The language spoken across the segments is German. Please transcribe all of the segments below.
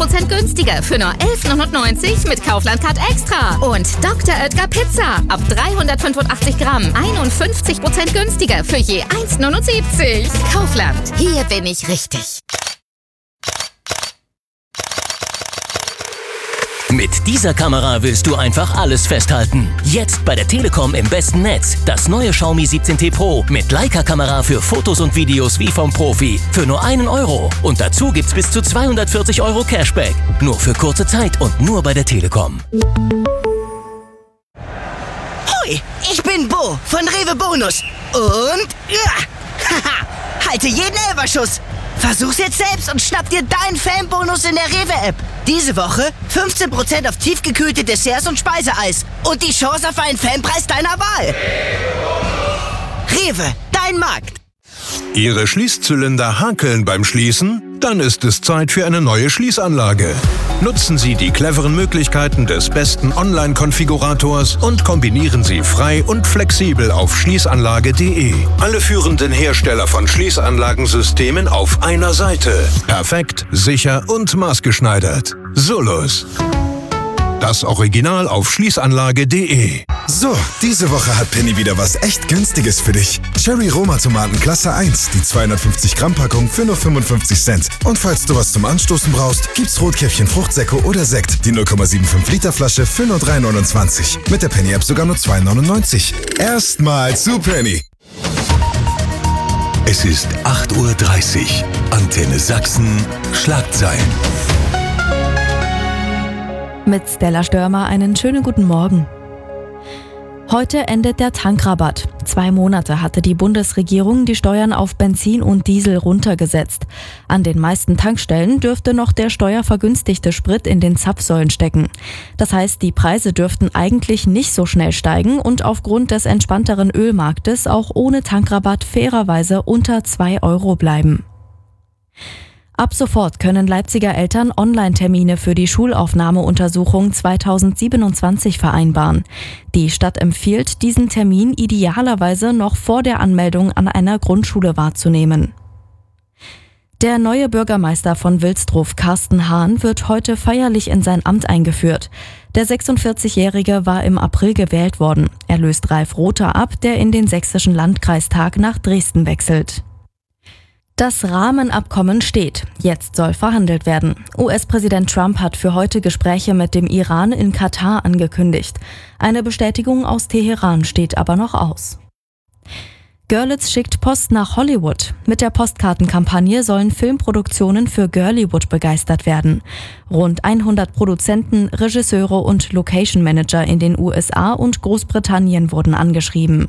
20% günstiger für nur 11,99 mit Kaufland Card Extra. Und Dr. Oetker Pizza ab 385 Gramm 51% günstiger für je 1,79. Kaufland, hier bin ich richtig. Mit dieser Kamera willst du einfach alles festhalten. Jetzt bei der Telekom im besten Netz. Das neue Xiaomi 17T Pro mit Leica-Kamera für Fotos und Videos wie vom Profi. Für nur 1 Euro. Und dazu gibt's bis zu 240 Euro Cashback. Nur für kurze Zeit und nur bei der Telekom. Hoi, ich bin Bo von Rewe Bonus. Und halte jeden Elferschuss. Versuch's jetzt selbst und schnapp dir deinen Fanbonus in der Rewe-App. Diese Woche 15% auf tiefgekühlte Desserts und Speiseeis. Und die Chance auf einen Fanpreis deiner Wahl. Rewe, dein Markt. Ihre Schließzylinder hakeln beim Schließen? Dann ist es Zeit für eine neue Schließanlage. Nutzen Sie die cleveren Möglichkeiten des besten Online-Konfigurators und kombinieren Sie frei und flexibel auf schließanlage.de. Alle führenden Hersteller von Schließanlagensystemen auf einer Seite. Perfekt, sicher und maßgeschneidert. Solus. Das Original auf schließanlage.de. So, diese Woche hat Penny wieder was echt Günstiges für dich. Cherry Roma Tomaten Klasse 1, die 250 Gramm Packung für nur 55 Cent. Und falls du was zum Anstoßen brauchst, gibt's Rotkäppchen Fruchtsäcke oder Sekt, die 0,75 Liter Flasche für nur 3,29. Mit der Penny App sogar nur 2,99. Erstmal zu Penny. Es ist 8:30 Uhr. Antenne Sachsen, Schlagzeilen. Mit Stella Störmer einen schönen guten Morgen. Heute endet der Tankrabatt. 2 Monate hatte die Bundesregierung die Steuern auf Benzin und Diesel runtergesetzt. An den meisten Tankstellen dürfte noch der steuervergünstigte Sprit in den Zapfsäulen stecken. Das heißt, die Preise dürften eigentlich nicht so schnell steigen und aufgrund des entspannteren Ölmarktes auch ohne Tankrabatt fairerweise unter 2 Euro bleiben. Ab sofort können Leipziger Eltern Online-Termine für die Schulaufnahmeuntersuchung 2027 vereinbaren. Die Stadt empfiehlt, diesen Termin idealerweise noch vor der Anmeldung an einer Grundschule wahrzunehmen. Der neue Bürgermeister von Wilsdruff, Carsten Hahn, wird heute feierlich in sein Amt eingeführt. Der 46-Jährige war im April gewählt worden. Er löst Ralf Rother ab, der in den Sächsischen Landkreistag nach Dresden wechselt. Das Rahmenabkommen steht. Jetzt soll verhandelt werden. US-Präsident Trump hat für heute Gespräche mit dem Iran in Katar angekündigt. Eine Bestätigung aus Teheran steht aber noch aus. Görlitz schickt Post nach Hollywood. Mit der Postkartenkampagne sollen Filmproduktionen für Girlywood begeistert werden. Rund 100 Produzenten, Regisseure und Location Manager in den USA und Großbritannien wurden angeschrieben.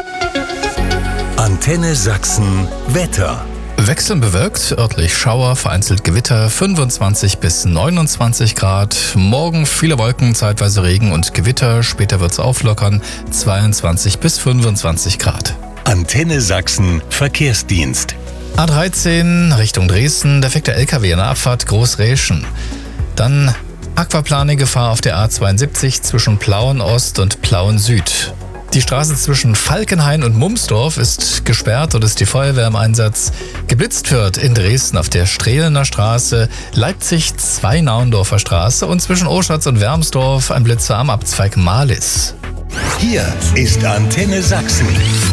Antenne Sachsen, Wetter. Wechselnd bewölkt, örtlich Schauer, vereinzelt Gewitter, 25 bis 29 Grad. Morgen viele Wolken, zeitweise Regen und Gewitter, später wird's auflockern, 22 bis 25 Grad. Antenne Sachsen, Verkehrsdienst. A13 Richtung Dresden, defekter LKW in der Abfahrt Großräschen. Dann Aquaplaning-Gefahr auf der A72 zwischen Plauen Ost und Plauen Süd. Die Straße zwischen Falkenhain und Mumsdorf ist gesperrt und ist die Feuerwehr im Einsatz. Geblitzt wird in Dresden auf der Strehlener Straße, Leipzig 2 Naundorfer Straße und zwischen Oschatz und Wermsdorf ein Blitzer am Abzweig Malis. Hier ist Antenne Sachsen.